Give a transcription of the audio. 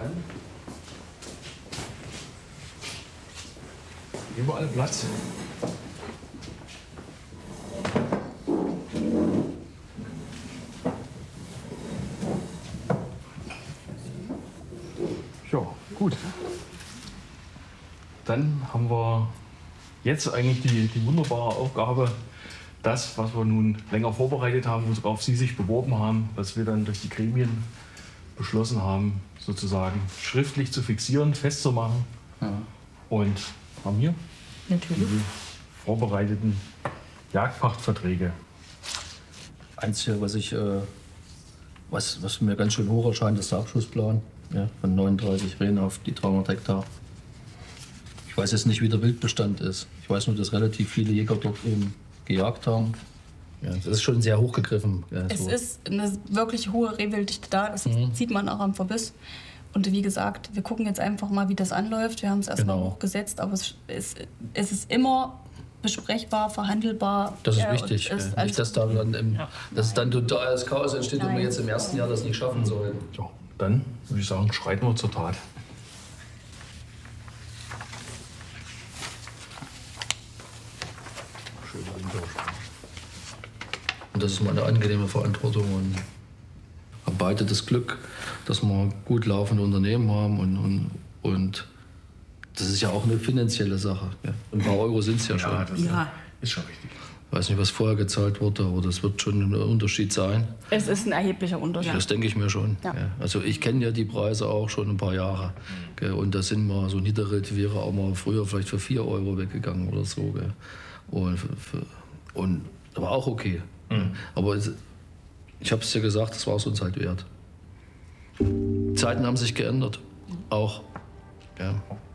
Überall Platz. Ja, gut. Dann haben wir jetzt eigentlich die wunderbare Aufgabe, das, was wir nun länger vorbereitet haben, worauf Sie sich beworben haben, was wir dann durch die Gremien beschlossen haben, sozusagen schriftlich zu fixieren, festzumachen. Ja. Und haben hier Natürlich. die vorbereiteten Jagdpachtverträge. Einzige, was mir ganz schön hoch erscheint, ist der Abschussplan, ja, von 39 Rehen auf die 300 Hektar. Ich weiß jetzt nicht, wie der Wildbestand ist. Ich weiß nur, dass relativ viele Jäger dort eben gejagt haben. Ja, das ist schon sehr hochgegriffen. Ja, Es so. ist eine wirklich hohe Rehwilddichte da, das sieht man auch am Verbiss. Und wie gesagt, wir gucken jetzt einfach mal, wie das anläuft. Wir haben es erstmal Genau. hochgesetzt, aber es ist immer besprechbar, verhandelbar. Das ist Ja, wichtig. und es ist Nicht, alles- dass dass es dann totales Chaos entsteht und wir Nein. jetzt im ersten Jahr das nicht schaffen sollen. So, dann würde ich sagen, schreiten wir zur Tat. Schöne Winterschauen. Und das ist meine angenehme Verantwortung und habe beide das Glück, dass wir gut laufende Unternehmen haben und das ist ja auch eine finanzielle Sache. Ja. Ein paar Euro sind es ja schon. das Ja. ist schon richtig. Ich weiß nicht, was vorher gezahlt wurde, aber das wird schon ein Unterschied sein. Es ist ein erheblicher Unterschied. Das denke ich mir schon. Ja. Ja. Also ich kenne ja die Preise auch schon ein paar Jahre. Gell. Und da sind wir so niedere Tiere auch mal früher vielleicht für 4 Euro weggegangen oder so. Gell. Und das war auch okay. Aber ich habe es ja gesagt, das war es uns halt wert. Zeiten haben sich geändert. Auch. Ja.